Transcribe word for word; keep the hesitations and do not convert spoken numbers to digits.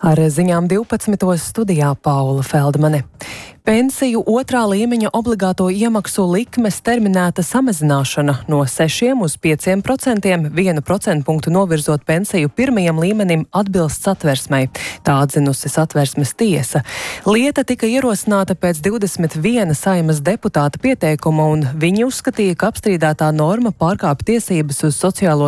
Ar ziņām divpadsmitos studijā Paula Feldmane. Pensiju otrā līmeņa obligāto iemaksu likmes terminēta samazināšana no sešiem uz pieciem procentiem, vienu procentpunktu novirzot pensiju pirmajam līmenim atbilst Satversmei. Tā atzinusi Satversmes tiesa. Lieta tika ierosināta pēc divdesmit viena Saeimas deputāta pieteikuma, un viņi uzskatīja, ka apstrīdētā norma pārkāpj tiesības uz sociālo